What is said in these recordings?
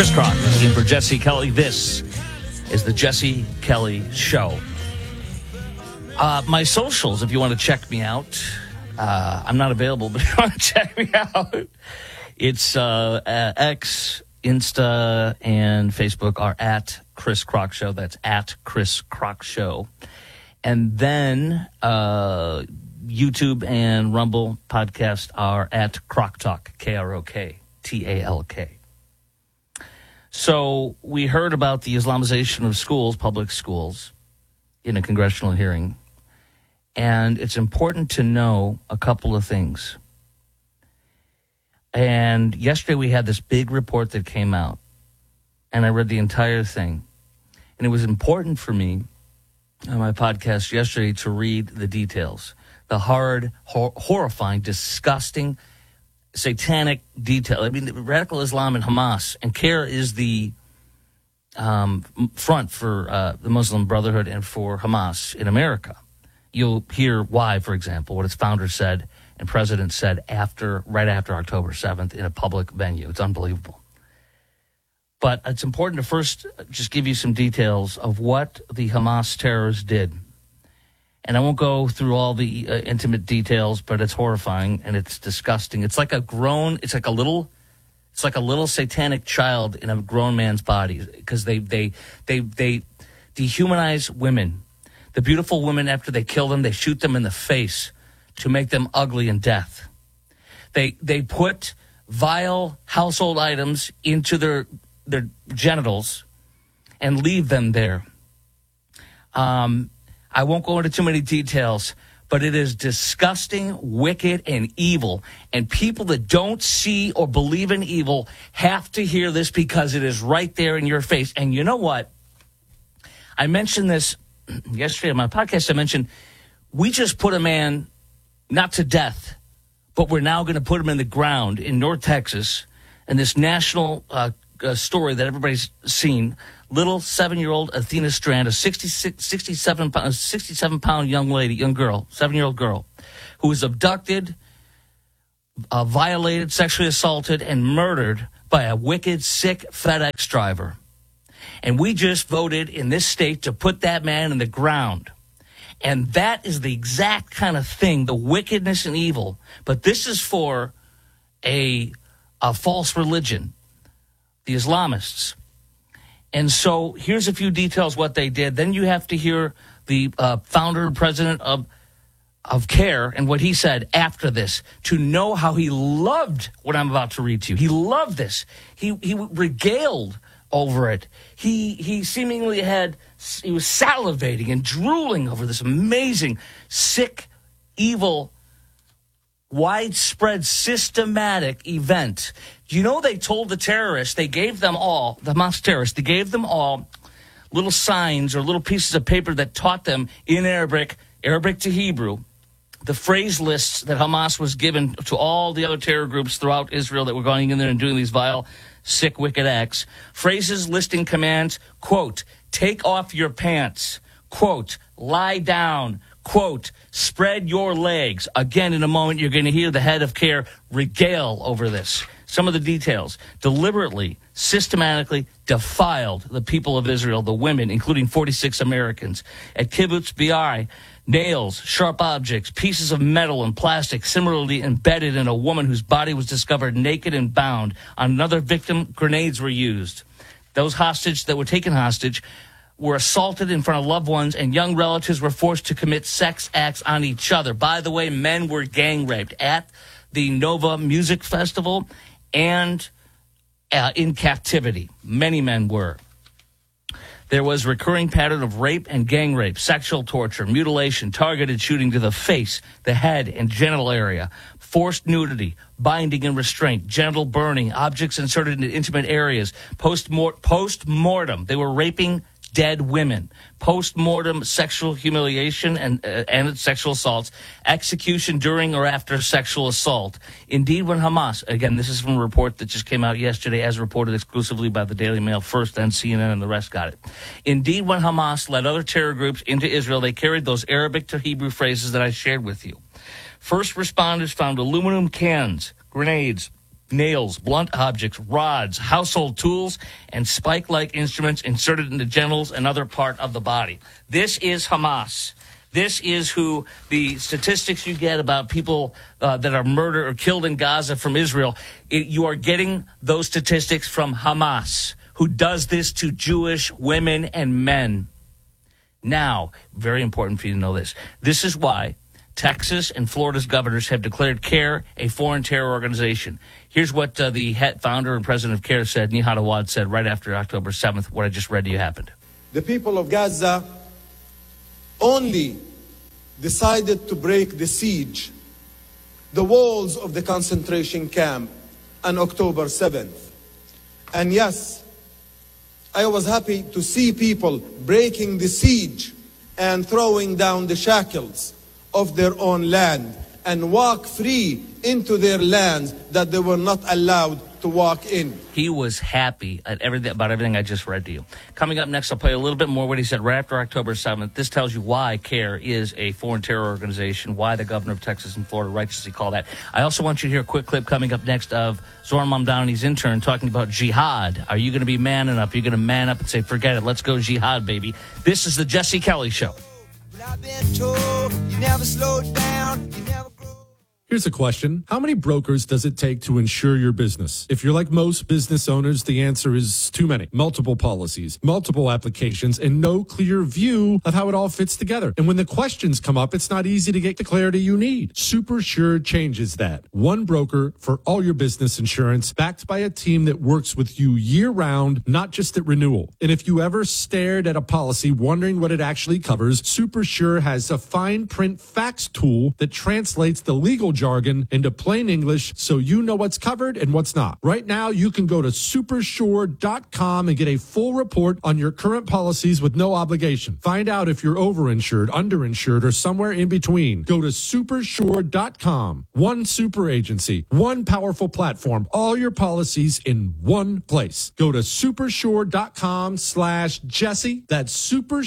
Chris Crock in for Jesse Kelly. This is the Jesse Kelly Show. My socials, if you want to check me out. I'm not available, but if you want to check me out, it's X, Insta, and Facebook are at Chris Crock Show. That's at Chris Crock Show. And then YouTube and Rumble podcast are at Crock Talk, KROKTALK. So we heard about the Islamization of schools, public schools, in a congressional hearing. And it's important to know a couple of things. And yesterday we had this big report that came out. And I read the entire thing. And it was important for me on my podcast yesterday to read the details. The hard, horrifying, disgusting, satanic detail. I mean, radical Islam and Hamas. And CAIR is the front for the Muslim Brotherhood and for Hamas in America. You'll hear why, for example, what its founder said and president said right after October 7th in a public venue. It's unbelievable. But it's important to first just give you some details of what the Hamas terrorists did. And I won't go through all the intimate details, but it's horrifying and it's disgusting. It's like a little satanic child in a grown man's body, because they dehumanize women. The beautiful women, after they kill them, they shoot them in the face to make them ugly in death. They put vile household items into their genitals and leave them there. I won't go into too many details, but it is disgusting, wicked, and evil. And people that don't see or believe in evil have to hear this, because it is right there in your face. And you know what? I mentioned this yesterday on my podcast. I mentioned we just put a man not to death, but we're now going to put him in the ground in North Texas. And this national story that everybody's seen, little 7-year-old Athena Strand, a 67-pound young girl, 7-year-old girl, who was abducted, violated, sexually assaulted, and murdered by a wicked, sick FedEx driver. And we just voted in this state to put that man in the ground. And that is the exact kind of thing, the wickedness and evil. But this is for a false religion, the Islamists. And so here's a few details what they did. Then you have to hear the founder and president of CAIR and what he said after this, to know how he loved what I'm about to read to you. He loved this. He regaled over it. He seemingly he was salivating and drooling over this amazing, sick, evil, widespread, systematic event. You know, they told the terrorists, the Hamas terrorists, they gave them all little signs or little pieces of paper that taught them in Arabic to Hebrew, the phrase lists that Hamas was given to all the other terror groups throughout Israel that were going in there and doing these vile, sick, wicked acts. Phrases listing commands, quote, take off your pants, quote, lie down, quote, spread your legs. Again, in a moment, you're going to hear the head of CAIR regale over this. Some of the details: deliberately, systematically defiled the people of Israel, the women, including 46 Americans. At Kibbutz Bi, nails, sharp objects, pieces of metal and plastic similarly embedded in a woman whose body was discovered naked and bound. On another victim, grenades were used. Those hostage that were taken hostage were assaulted in front of loved ones, and young relatives were forced to commit sex acts on each other. By the way, men were gang raped at the Nova Music Festival and in captivity. Many men were. There was a recurring pattern of rape and gang rape, sexual torture, mutilation, targeted shooting to the face, the head, and genital area, forced nudity, binding and restraint, genital burning, objects inserted into intimate areas, post-mortem. They were raping dead women, post-mortem sexual humiliation and sexual assaults, execution during or after sexual assault. Indeed, when Hamas, again, this is from a report that just came out yesterday, as reported exclusively by the Daily Mail first, then CNN, and the rest got it. Indeed, when Hamas led other terror groups into Israel, they carried those Arabic to Hebrew phrases that I shared with you. First responders found aluminum cans, grenades, nails, blunt objects, rods, household tools, and spike-like instruments inserted in the genitals and other part of the body. This is Hamas. This is who the statistics you get about people that are murdered or killed in Gaza from Israel. You are getting those statistics from Hamas, who does this to Jewish women and men. Now, very important for you to know this. This is why Texas and Florida's governors have declared CARE a foreign terror organization. Here's what the founder and president of CARE said, Nihad Awad said right after October 7th, what I just read to you happened. The people of Gaza only decided to break the siege, the walls of the concentration camp on October 7th. And yes, I was happy to see people breaking the siege and throwing down the shackles of their own land and walk free into their lands that they were not allowed to walk in. He was happy at about everything I just read to you. Coming up next, I'll play a little bit more what he said right after October 7th. This tells you why CARE is a foreign terror organization, why the governor of Texas and Florida righteously call that. I also want you to hear a quick clip coming up next of Zohran Mamdani's intern talking about jihad. Are you going to be man enough? Are you going to man up and say, forget it, let's go jihad, baby? This is the Jesse Kelly Show. I've been told you never slow down, you never grow. Here's a question. How many brokers does it take to insure your business? If you're like most business owners, the answer is too many. Multiple policies, multiple applications, and no clear view of how it all fits together. And when the questions come up, it's not easy to get the clarity you need. SuperSure changes that. One broker for all your business insurance, backed by a team that works with you year-round, not just at renewal. And if you ever stared at a policy wondering what it actually covers, SuperSure has a fine print fax tool that translates the legal jargon into plain English so you know what's covered and what's not. Right now, you can go to supersure.com and get a full report on your current policies with no obligation. Find out if you're overinsured, underinsured, or somewhere in between. Go to supersure.com. One super agency, one powerful platform, all your policies in one place. Go to supersure.com/Jesse. That's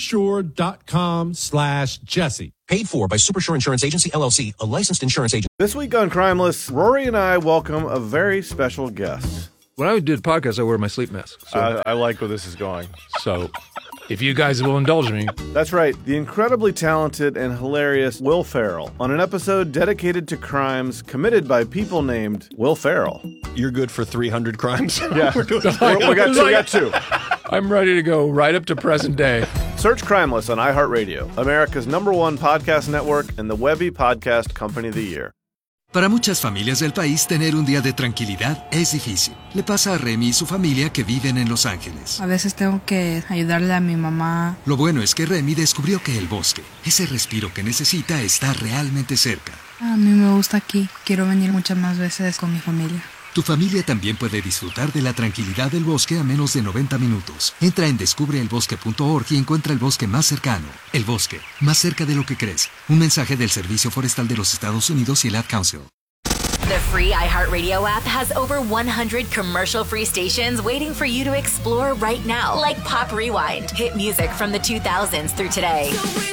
supersure.com/Jesse. Paid for by Supersure Insurance Agency, LLC, a licensed insurance agent. This week on Crimeless, Rory and I welcome a very special guest. When I do the podcast, I wear my sleep mask. So, I like where this is going. so if you guys will indulge me. That's right, the incredibly talented and hilarious Will Ferrell on an episode dedicated to crimes committed by people named Will Ferrell. You're good for 300 crimes? Yeah, we got two. I'm ready to go right up to present day. Search Crimeless on iHeartRadio, America's #1 podcast network and the Webby Podcast Company of the Year. Para muchas familias del país, tener un día de tranquilidad es difícil. Le pasa a Remy y su familia que viven en Los Ángeles. A veces tengo que ayudarle a mi mamá. Lo bueno es que Remy descubrió que el bosque, ese respiro que necesita, está realmente cerca. A mí me gusta aquí. Quiero venir muchas más veces con mi familia. Tu familia también puede disfrutar de la tranquilidad del bosque a menos de 90 minutos. Entra en descubreelbosque.org y encuentra el bosque más cercano. El bosque, más cerca de lo que crees. Un mensaje del Servicio Forestal de los Estados Unidos y el Ad Council. The free iHeartRadio app has over 100 commercial-free stations waiting for you to explore right now. Like Pop Rewind, hit music from the 2000s through today.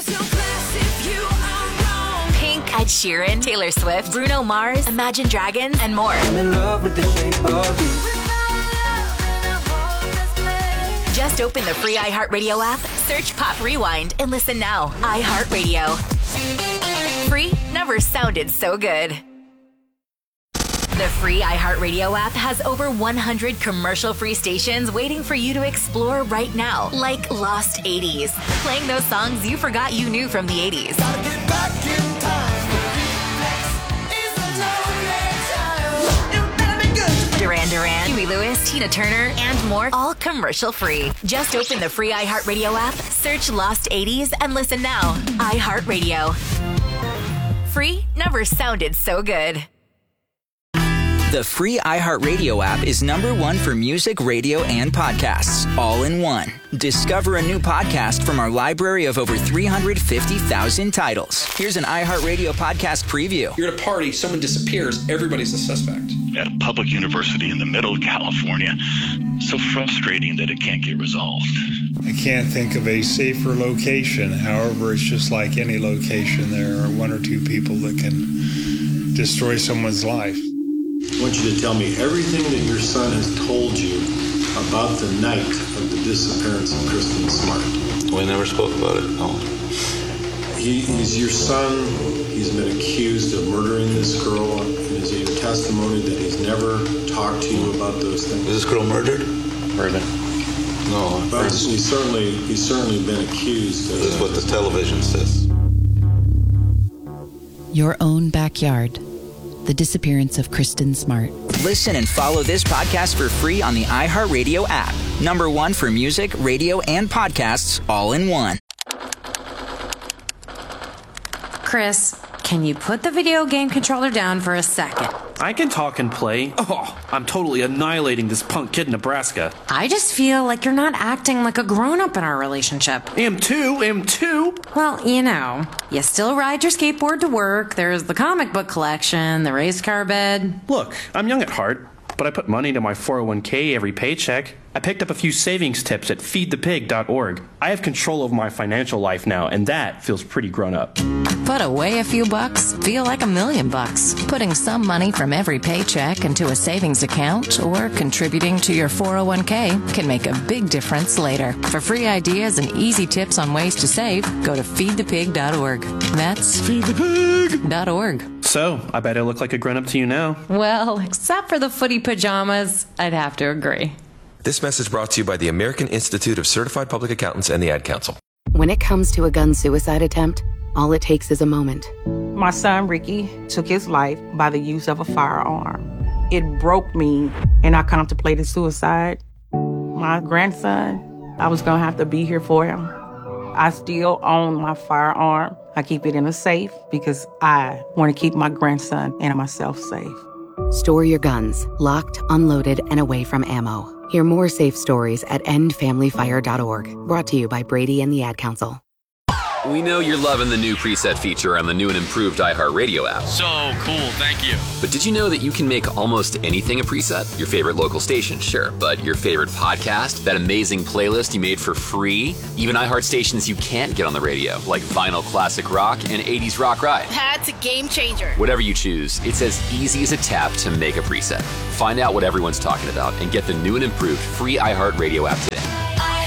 Ed Sheeran, Taylor Swift, Bruno Mars, Imagine Dragons, and more. I'm in love with the shape of you. Just open the free iHeartRadio app, search Pop Rewind, and listen now. iHeartRadio. Free never sounded so good. The free iHeartRadio app has over 100 commercial-free stations waiting for you to explore right now. Like Lost 80s, playing those songs you forgot you knew from the 80s. Gotta get back in time. Duran Duran, Huey Lewis, Tina Turner, and more, all commercial-free. Just open the free iHeartRadio app, search Lost 80s, and listen now. iHeartRadio. Free never sounded so good. The free iHeartRadio app is #1 for music, radio, and podcasts, all in one. Discover a new podcast from our library of over 350,000 titles. Here's an iHeartRadio podcast preview. You're at a party, someone disappears, everybody's a suspect. At a public university in the middle of California, so frustrating that it can't get resolved. I can't think of a safer location. However, it's just like any location. There are one or two people that can destroy someone's life. want you to tell me everything that your son has told you about the night of the disappearance of Kristen Smart. We never spoke about it, no. He's your son. He's been accused of murdering this girl. And is it your testimony that he's never talked to you about those things? Was this girl murdered? Murdered. No. But he's certainly been accused. This is what the television says. Your Own Backyard. The Disappearance of Kristen Smart. Listen and follow this podcast for free on the iHeartRadio app. Number one for music, radio, and podcasts all in one. Chris, can you put the video game controller down for a second? I can talk and play. Oh, I'm totally annihilating this punk kid in Nebraska. I just feel like you're not acting like a grown-up in our relationship. Am too. Well, you still ride your skateboard to work, there's the comic book collection, the race car bed. Look, I'm young at heart, but I put money into my 401k every paycheck. I picked up a few savings tips at feedthepig.org. I have control over my financial life now, and that feels pretty grown up. Put away a few bucks, feel like $1 million. Putting some money from every paycheck into a savings account or contributing to your 401k can make a big difference later. For free ideas and easy tips on ways to save, go to feedthepig.org. That's feedthepig.org. So, I bet I look like a grown-up to you now. Well, except for the footy pajamas, I'd have to agree. This message brought to you by the American Institute of Certified Public Accountants and the Ad Council. When it comes to a gun suicide attempt, all it takes is a moment. My son, Ricky, took his life by the use of a firearm. It broke me, and I contemplated suicide. My grandson, I was going to have to be here for him. I still own my firearm. I keep it in a safe because I want to keep my grandson and myself safe. Store your guns, locked, unloaded, and away from ammo. Hear more safe stories at endfamilyfire.org. Brought to you by Brady and the Ad Council. We know you're loving the new preset feature on the new and improved iHeartRadio app. So cool, thank you. But did you know that you can make almost anything a preset? Your favorite local station, sure. But your favorite podcast? That amazing playlist you made for free? Even iHeart stations you can't get on the radio, like Vinyl Classic Rock and 80s Rock Ride. That's a game changer. Whatever you choose, it's as easy as a tap to make a preset. Find out what everyone's talking about and get the new and improved free iHeartRadio app today.